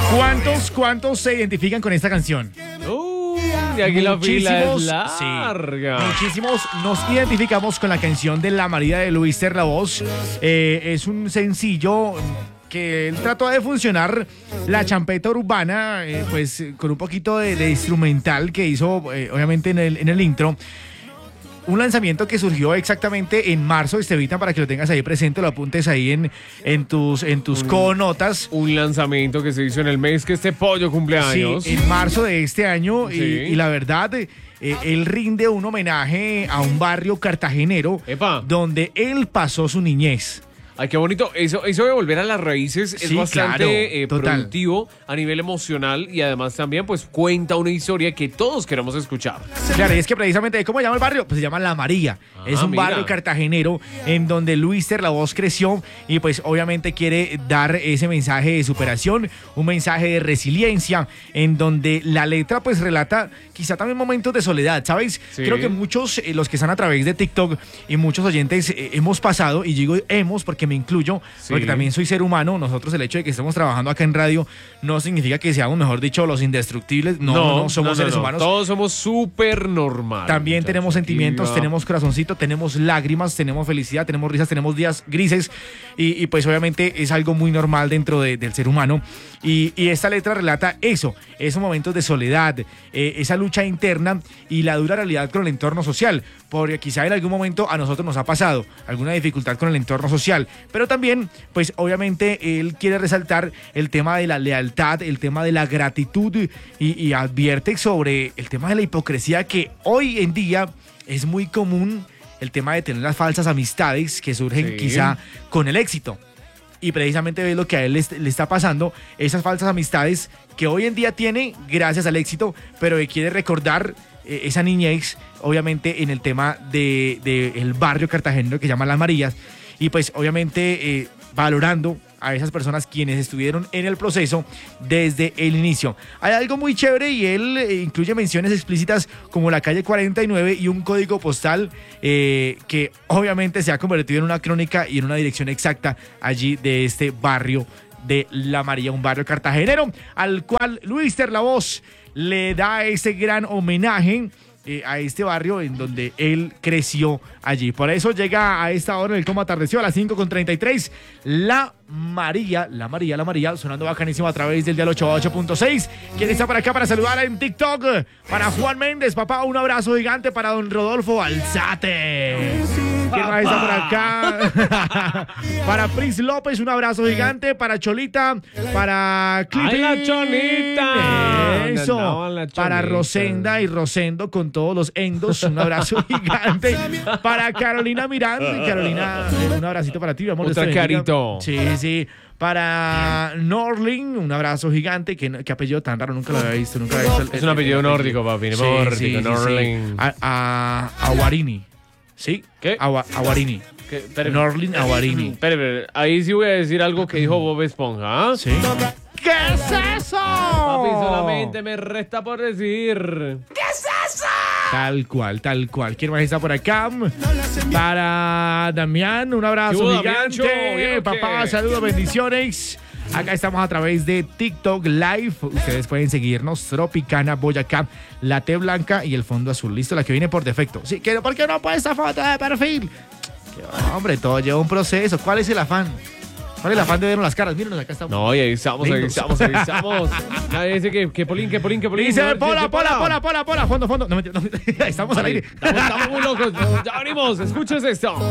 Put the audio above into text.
¿Cuántos se identifican con esta canción? Y aquí la fila es larga. Sí, muchísimos nos identificamos con la canción de La María de Luis La Voz. Es un sencillo que él trató de funcionar la champeta urbana, pues con un poquito de instrumental que hizo, obviamente, en el intro. Un lanzamiento que surgió exactamente en marzo, Estevita, para que lo tengas ahí presente, lo apuntes ahí en tus conotas. Un lanzamiento que se hizo en el mes que este pollo cumpleaños. Sí, en marzo de este año. Sí. Y la verdad, él rinde un homenaje a un barrio cartagenero. Epa. Donde él pasó su niñez. Ay, qué bonito. Eso de volver a las raíces es Sí, bastante claro, total. productivo a nivel emocional y además también pues cuenta una historia que todos queremos escuchar. Claro, y es que precisamente, ¿cómo se llama el barrio? Pues se llama La María. Es un barrio cartagenero en donde Luis La Voz creció y pues obviamente quiere dar ese mensaje de superación, un mensaje de resiliencia, en donde la letra pues relata quizá también momentos de soledad, ¿sabes? Sí. Creo que muchos, los que están a través de TikTok y muchos oyentes hemos pasado, y digo hemos porque me incluyo, Sí. porque también soy ser humano. Nosotros, el hecho de que estemos trabajando acá en radio no significa que seamos, mejor dicho, los indestructibles. No, somos seres humanos. Todos somos súper normales. También tenemos sentimientos, Tranquila. tenemos corazoncito, tenemos lágrimas, tenemos felicidad, tenemos risas, tenemos días grises y pues obviamente es algo muy normal dentro del ser humano. Y esta letra relata eso, esos momentos de soledad, esa lucha interna y la dura realidad con el entorno social, porque quizá en algún momento a nosotros nos ha pasado alguna dificultad con el entorno social, pero también pues obviamente él quiere resaltar el tema de la lealtad, el tema de la gratitud y advierte sobre el tema de la hipocresía que hoy en día es muy común, el tema de tener las falsas amistades que surgen Sí. quizá con el éxito. Y precisamente ve lo que a él le está pasando, esas falsas amistades que hoy en día tiene gracias al éxito, pero que quiere recordar esa niñez, obviamente en el tema del barrio cartagenero que llama Las Marías, y pues obviamente valorando a esas personas quienes estuvieron en el proceso desde el inicio. Hay algo muy chévere y él incluye menciones explícitas como la calle 49 y un código postal que obviamente se ha convertido en una crónica y en una dirección exacta allí de este barrio de La María, un barrio cartagenero al cual Luis La Voz le da ese gran homenaje a este barrio en donde él creció allí. Por eso llega a esta hora en el Cómo Atardeció a las 5:33. La María, sonando bacanísimo a través del dial 88.6. ¿Quién está por acá para saludar en TikTok? Para Juan Méndez, papá, un abrazo gigante para don Rodolfo Alzate. ¿Quién más está por acá? Para Pris López, un abrazo gigante. Para Cholita, para Clippy. ¡Ay, la Cholita! Eso. Andaban la Cholita. Para Rosenda y Rosendo con todos los endos, un abrazo gigante. Para Carolina Miranda. Carolina, un abracito para ti, mi amor. Otra Dios te bendiga. carito. Sí. Para Norling, un abrazo gigante. ¿Qué apellido tan raro? Nunca lo había visto. Es un apellido nórdico, papi. Sí, Nórdico, sí. Norling. A Aguarini. ¿Sí? ¿Qué? Aguarini. Norling Aguarini. Espere, ahí sí voy a decir algo que dijo Bob Esponja. ¿Ah? ¿Sí? ¿Qué es eso? Papi, solamente me resta por decir. Tal cual. ¿Quién más está por acá? Para Damián, un abrazo ¿Qué hubo, gigante. Damiancho? ¿Bien o Papá, qué? saludos, bendiciones. Acá estamos a través de TikTok Live. Ustedes pueden seguirnos. Tropicana, Boyacá, la T blanca y el fondo azul. Listo, la que viene por defecto. Sí, ¿por qué no puede esta foto de perfil? Hombre, todo lleva un proceso. ¿Cuál es el afán? ¿Cuál es el afán de vernos las caras? Mírenos, acá estamos. No, y ahí estamos. Nadie dice que Polín. Dice, pola. Fondo. No, mentira, estamos al aire. Estamos muy locos. Ya venimos. Escuches esto.